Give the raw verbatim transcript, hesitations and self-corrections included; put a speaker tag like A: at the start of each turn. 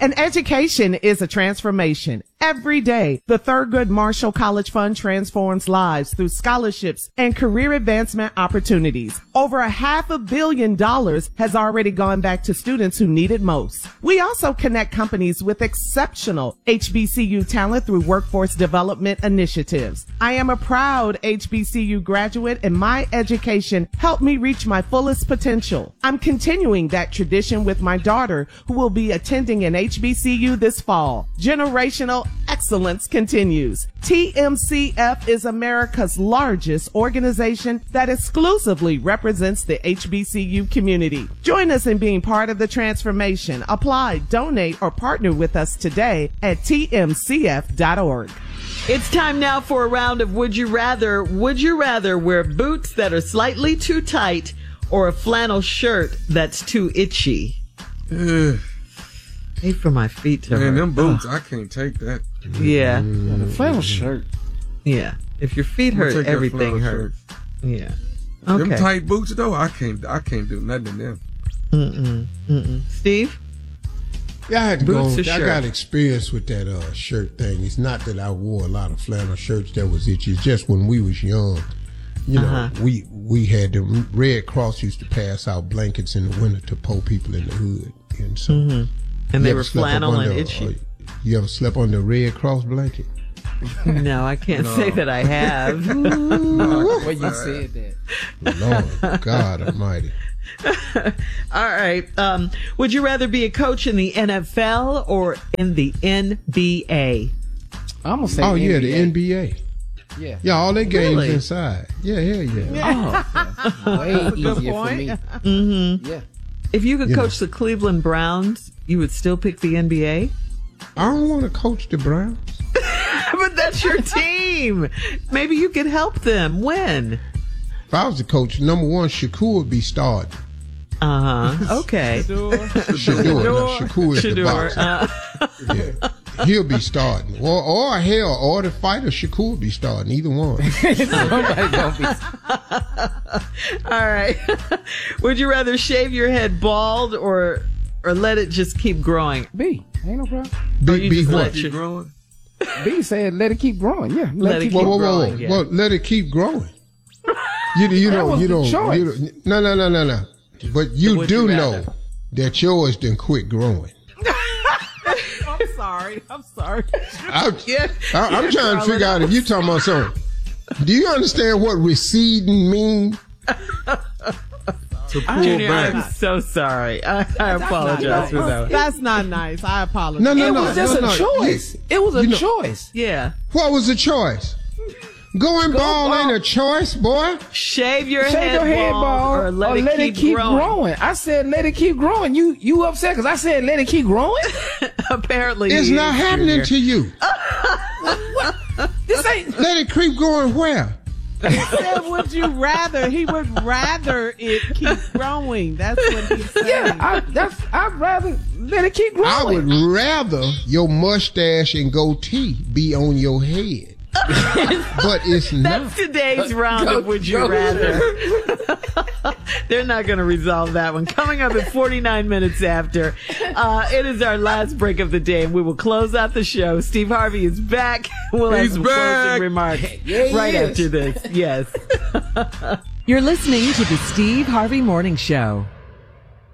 A: And education is a transformation. Every day, the Thurgood Marshall College Fund transforms lives through scholarships and career advancement opportunities. Over a half a billion dollars has already gone back to students who need it most. We also connect companies with exceptional H B C U talent through workforce development initiatives. I am a proud H B C U graduate, and my education helped me reach my fullest potential. I'm continuing that tradition with my daughter, who will be attending an H B C U this fall. Generational excellence continues. T M C F is America's largest organization that exclusively represents the H B C U community. Join us in being part of the transformation. Apply, donate, or partner with us today at T M C F dot org.
B: It's time now for a round of Would You Rather. Would you rather wear boots that are slightly too tight or a flannel shirt that's too itchy?
C: Ugh.
B: I hate for my feet to
C: Man,
B: hurt.
C: them boots, I can't take that.
B: Yeah.
D: Yeah, the flannel shirt.
B: Yeah. If your feet
C: I'm gonna
B: hurt,
C: take that
B: everything
C: flannel
B: hurts.
C: shirt.
B: Yeah. Okay.
C: Them tight boots though, I can't. I can't do nothing in them.
B: Mm-mm. Mm-mm. Steve?
D: Yeah, I had to
B: Boots
D: go.
B: or
D: I
B: shirt?
D: got experience with that uh, shirt thing. It's not that I wore a lot of flannel shirts that was itchy. It's just when we was young, you know,
B: Uh-huh.
D: we we had the Red Cross used to pass out blankets in the winter to poor people in the hood, and so
B: Mm-hmm. And
D: you
B: they
D: ever
B: were
D: slept up
B: flannel and
D: under,
B: itchy.
D: uh, you ever slept on the Red Cross blanket?
B: No, I can't say that I have.
E: Well, you said that.
D: Lord God Almighty.
B: All right. Um, would you rather be a coach in the N F L or in the N B A?
E: I'm gonna say.
D: Oh yeah,
E: N B A.
D: the N B A.
E: Yeah.
D: Yeah, all their games
B: Really?
D: inside. Yeah, hell yeah.
E: Oh, way
A: That's a good
E: easier for
A: point.
E: me.
B: Mm-hmm.
E: Yeah.
B: If you could
D: You
B: coach the Cleveland Browns, you would still pick the N B A?
D: I don't want to coach the Browns.
B: But that's your team. Maybe you could help them win.
D: If I was the coach, number one, Shakur would be starting.
B: Uh-huh. Okay.
D: Shakur, no, Shakur is the
B: Shador.
D: boxer.
B: Uh,
D: Yeah. He'll be starting. Or, or hell, or the fighter Shakur will be starting. Either one.
E: Somebody gonna be.
B: all right. Would you rather shave your head bald or or let it just keep growing?
E: B. Ain't no problem.
B: Or
D: Be,
B: you
D: be
B: just
D: what?
B: let
C: Keep
B: your-
C: growing.
E: B said, "Let it keep growing." Yeah. Let,
B: Let
E: it
B: it
E: keep
D: Whoa,
B: keep
D: whoa, whoa,
B: growing,
D: whoa.
B: yeah.
D: Well, let it keep growing. You, you
E: That
D: don't,
E: was
D: you
E: the
D: don't,
E: choice.
D: you don't, no, no, no, no, no. But you
B: Would
D: do
B: you
D: know
B: rather?
D: that yours didn't quit growing.
A: I'm sorry. I'm sorry.
D: I,
B: Yeah.
D: I, I'm trying to figure out if you're talking about something. Do you understand what receding means?
C: To pull
B: Junior,
C: back.
B: I'm so sorry. I, I apologize for that one.
A: That's not nice. I apologize.
D: No, no,
E: It
D: no.
E: was just
D: no,
E: a
D: no.
E: choice. It was a
D: You know-
E: choice.
B: Yeah.
D: What was the choice? Going bald
E: bald.
D: ain't a choice, boy.
B: Shave your
E: Shave
B: head
E: your head
B: bald
E: bald
B: or let, it, keep growing.
E: I said, "Let it keep growing." You you upset because I said, "Let it keep growing."
B: Apparently,
D: It's
B: he
D: not
B: is,
D: happening
B: Junior.
D: to you.
E: This ain't.
D: Let it keep going where?
A: He said, would you rather? He would rather it keep growing. That's what he said.
E: Yeah, I, that's. I'd rather let it keep growing.
D: I would rather your mustache and goatee be on your head. But it's not.
B: That's today's round of Would You
E: go.
B: Rather. They're not going to resolve that one. Coming up at forty-nine minutes after, uh, it is our last break of the day, and we will close out the show. Steve Harvey is back. We'll have
C: He's
B: some
C: back.
B: closing remarks
E: Yeah, he
B: right
E: is.
B: after this. Yes.
F: You're listening to the Steve Harvey Morning Show.